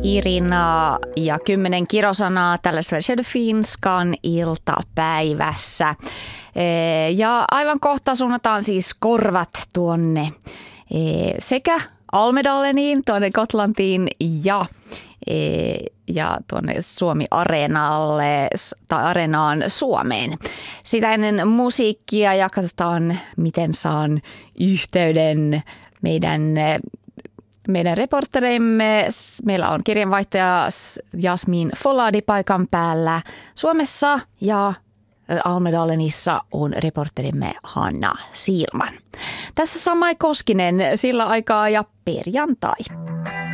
Irina ja 10 kirosanaa tällä Sveriges Finskan iltapäivässä. Ja aivan kohta suunnataan siis korvat tuonne sekä Almedaleniin, tuonne Gotlantiin ja tuonne Suomi-areenalle tai areenaan Suomeen. Sitä ennen musiikkia ja katsotaan, miten saan yhteyden meidän reportereimme. Meillä on kirjanvaihtaja Jasmin Foladi paikan päällä Suomessa ja Almedalenissa on reporterimme Hanna Siilman. Tässä Samai Koskinen, sillä aikaa ja perjantai.